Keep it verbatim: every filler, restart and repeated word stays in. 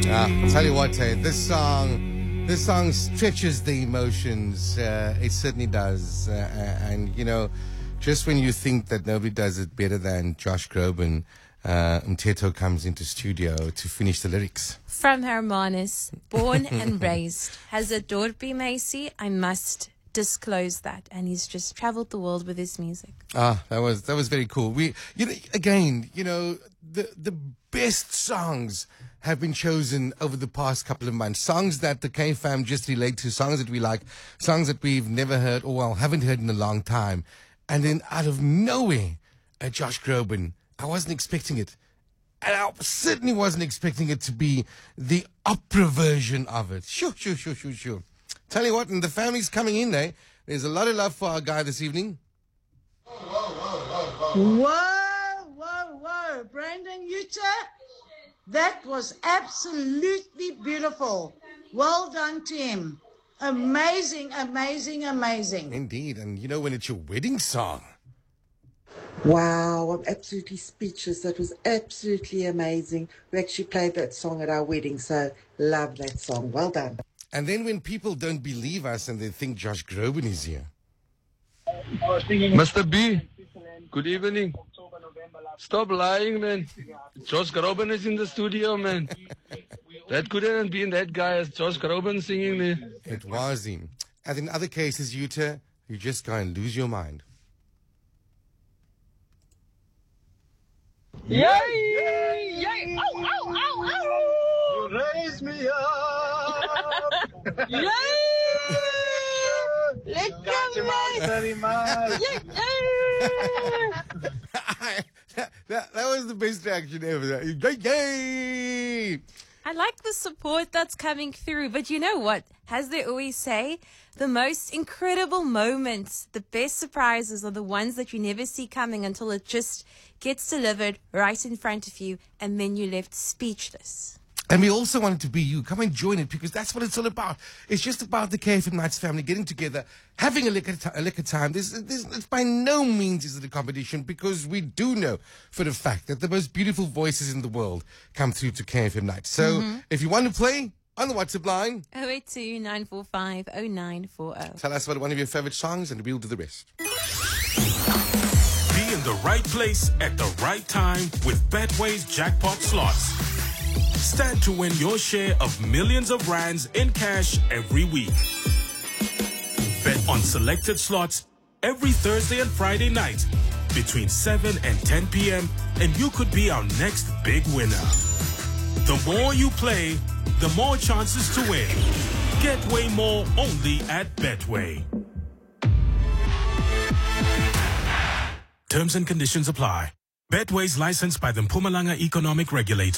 Ah, I'll tell you what, hey, this song, this song stretches the emotions. Uh, it certainly does. Uh, and, you know, just when you think that nobody does it better than Josh Groban, uh, Mteto comes into studio to finish the lyrics. From Hermanus, born and raised, has adored B. Macy. I must disclose that. And he's just traveled the world with his music. Ah, that was that was very cool. We, you know, again, you know, the the best songs have been chosen over the past couple of months. Songs that the K-Fam just relate to, songs that we like, songs that we've never heard or well haven't heard in a long time. And then out of nowhere, uh, Josh Groban, I wasn't expecting it. And I certainly wasn't expecting it to be the opera version of it. Sure, sure, sure, sure, sure. Tell you what, and the family's coming in there. There's a lot of love for our guy this evening. Whoa, whoa, whoa. Brandon Yuta, that was absolutely beautiful. Well done to him. Amazing, amazing, amazing. Indeed, and you know when it's your wedding song. Wow, I'm absolutely speechless. That was absolutely amazing. We actually played that song at our wedding, so love that song. Well done. And then when people don't believe us and they think Josh Groban is here. Mister B, good evening. Stop lying, man. Josh Groban is in the studio, man. That couldn't have been that guy as Josh Groban singing there. It was him. And in other cases, Yuta, you just go and lose your mind. Yay! Yay! Yay! Ow, ow, ow, ow! You raise me up. Yay! Let go, man! Very much. Yay! Yay! that, that, that was the best reaction ever. Yay! I like the support that's coming through, but you know what? As they always say, the most incredible moments, the best surprises are the ones that you never see coming until it just gets delivered right in front of you, and then you're left speechless. And we also wanted to be you. Come and join it, because that's what it's all about. It's just about the K F M Nights family getting together, having a liquor, t- a liquor time. This, this, this by no means is it a competition, because we do know for the fact that the most beautiful voices in the world come through to K F M Nights. So mm-hmm. if you want to play on the WhatsApp line, oh eight two, nine four five, oh nine four oh. Tell us about one of your favorite songs and we'll do the rest. Be in the right place at the right time with Betway's jackpot slots. Stand to win your share of millions of rands in cash every week. Bet on selected slots every Thursday and Friday night between seven and ten p.m. and you could be our next big winner. The more you play, the more chances to win. Get way more only at Betway. Terms and conditions apply. Betway's licensed by the Mpumalanga Economic Regulator.